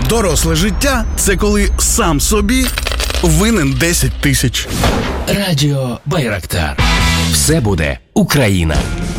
Доросле життя – це коли сам собі винен 10 тисяч. Радіо Байрактар. Все буде Україна.